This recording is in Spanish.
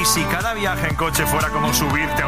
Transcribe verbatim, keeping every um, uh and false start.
si cada viaje en coche fuera como subirte a